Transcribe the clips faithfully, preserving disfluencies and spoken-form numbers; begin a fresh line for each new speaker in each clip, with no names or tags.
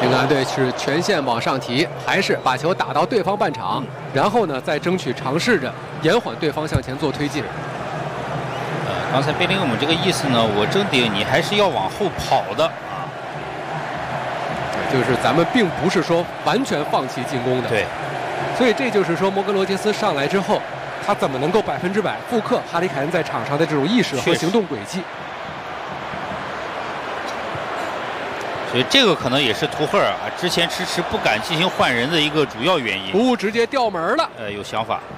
英格兰队是全线往上提，还是把球打到对方半场，嗯、然后呢再争取尝试着延缓对方向前做推进。
呃，刚才贝林厄姆这个意思呢，我争顶你还是要往后跑的啊，
就是咱们并不是说完全放弃进攻的。
对，
所以这就是说摩根罗杰斯上来之后，他怎么能够百分之百复刻哈里凯恩在场上的这种意识和行动轨迹？
所以这个可能也是图赫尔啊之前迟迟不敢进行换人的一个主要原因。
不，直接调门了。
呃，有想法。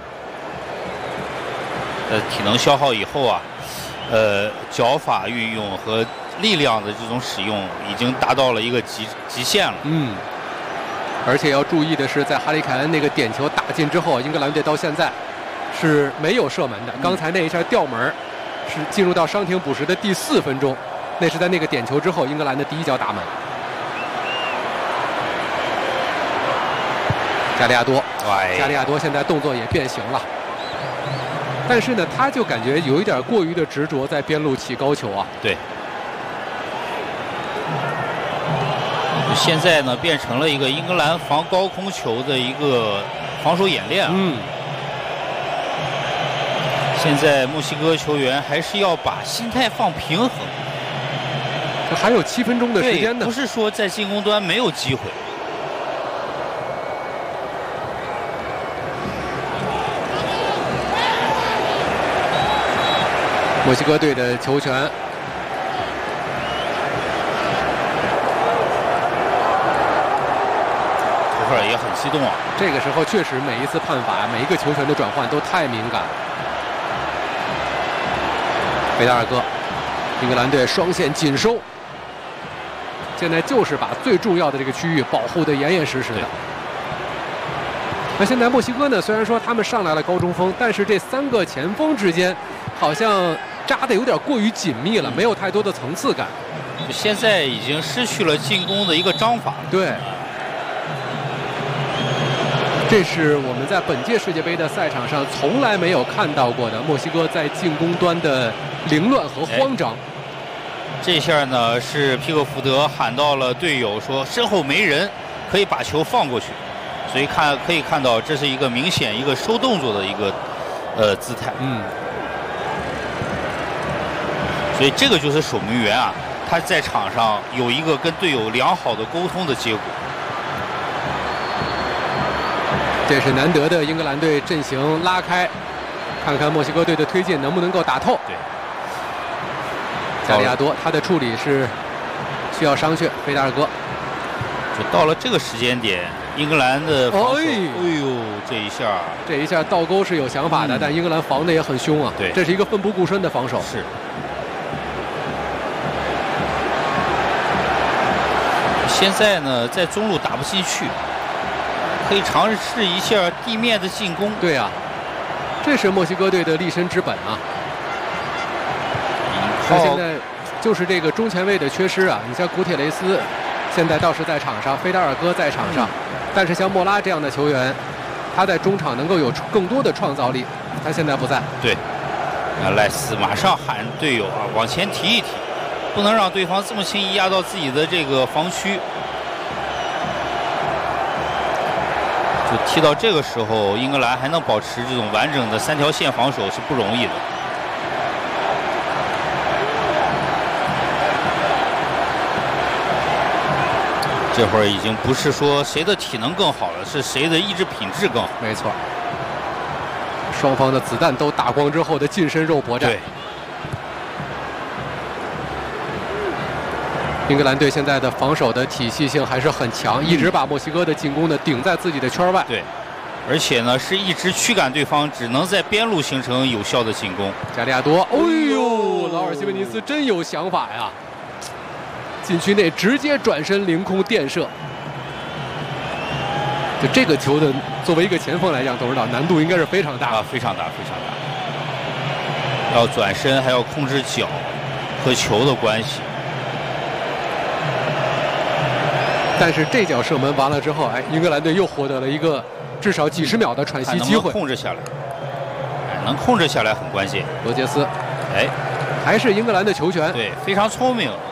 呃，体能消耗以后啊，呃，脚法运用和力量的这种使用已经达到了一个极极限了。
嗯。而且要注意的是，在哈里凯恩那个点球打进之后，英格兰队到现在是没有射门的。刚才那一下调门是进入到伤停补时的第四分钟。那是在那个点球之后，英格兰的第一脚打门。加利亚多，加利亚多现在动作也变形了，但是呢，他就感觉有一点过于的执着在边路起高球啊。
对。现在呢，变成了一个英格兰防高空球的一个防守演练啊。
嗯。
现在墨西哥球员还是要把心态放平衡。
还有七分钟的时间呢，
不是说在进攻端没有机会。
墨西哥队的球权，
图赫尔也很激动啊。
这个时候确实每一次判罚，每一个球权的转换都太敏感。贝达尔戈，英格兰队双线紧收。现在就是把最重要的这个区域保护得严严实实的。那现在墨西哥呢？虽然说他们上来了高中锋，但是这三个前锋之间好像扎得有点过于紧密了，没有太多的层次感。
现在已经失去了进攻的一个章法。
对，这是我们在本届世界杯的赛场上从来没有看到过的墨西哥在进攻端的凌乱和慌张。哎
这下呢是皮克福德喊到了队友说身后没人，可以把球放过去，所以看可以看到这是一个明显一个收动作的一个呃姿态。
嗯，
所以这个就是守门员啊，他在场上有一个跟队友良好的沟通的结果。
这是难得的英格兰队阵型拉开，看看墨西哥队的推进能不能够打透。
对。
加利亚多，他的处理是需要商榷。贝达尔戈，
就到了这个时间点，英格兰的防守，哎呦，这一下，
这一下倒钩是有想法的，嗯、但英格兰防的也很凶啊。
对，
这是一个奋不顾身的防守。
是。现在呢，在中路打不进去，可以尝试一下地面的进攻。
对啊，这是墨西哥队的立身之本啊。那现在就是这个中前卫的缺失啊！你像古铁雷斯，现在倒是在场上，菲达尔戈在场上，嗯、但是像莫拉这样的球员，他在中场能够有更多的创造力，他现在不在。
对，啊，赖斯马上喊队友啊，往前提一提，不能让对方这么轻易压到自己的这个防区。就踢到这个时候，英格兰还能保持这种完整的三条线防守是不容易的。这会儿已经不是说谁的体能更好了，是谁的意志品质更好。
没错，双方的子弹都打光之后的近身肉搏战。
对，
英格兰队现在的防守的体系性还是很强，嗯、一直把墨西哥的进攻呢顶在自己的圈外。
对，而且呢是一直驱赶对方，只能在边路形成有效的进攻。
加利亚多，哎呦，劳尔·西门尼斯真有想法呀！禁区内直接转身凌空垫射，就这个球的，作为一个前锋来讲，董事长难度应该是非常大
啊，非常大，非常大。要转身，还要控制脚和球的关系。
但是这脚射门完了之后，哎，英格兰队又获得了一个至少几十秒的喘息机会，
能控制下来，哎，能控制下来很关键。
罗杰斯，
哎，
还是英格兰的球权，
对，非常聪明。